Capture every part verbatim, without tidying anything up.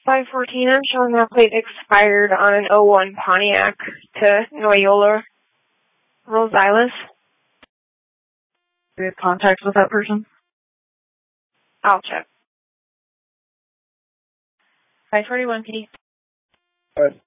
five fourteen, I'm showing that plate expired on an oh one Pontiac to Noyola, Rosales. Do we have contact with that person? I'll check. five forty-one, P D. Good.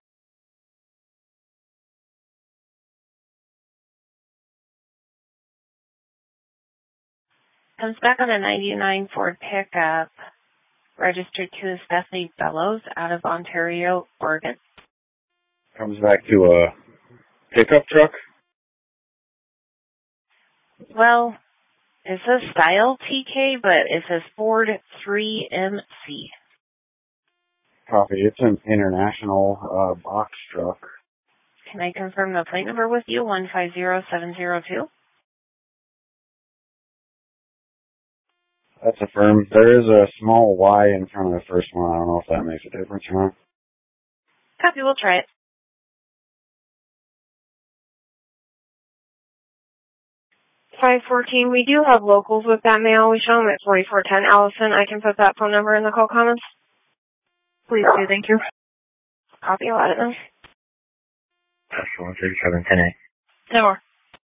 Comes back on a ninety-nine Ford pickup, registered to Stephanie Bellows out of Ontario, Oregon. Comes back to a pickup truck? Well, it says style T K, but it says Ford three M C. Copy. It's an international uh, box truck. Can I confirm the plate number with you? one five zero seven zero two. That's affirmed. There is a small Y in front of the first one. I don't know if that makes a difference or not. Copy, we'll try it. five fourteen, we do have locals with that mail. We show them at forty-four ten Allison. I can put that phone number in the call comments. Please do, thank you. Copy, I'll add it now. one thirty-seven ten A. No more.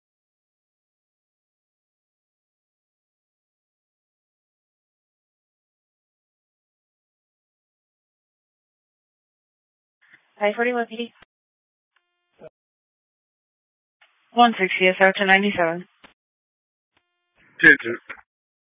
five forty-one, P D. one sixty S O to ninety-seven. Two, two.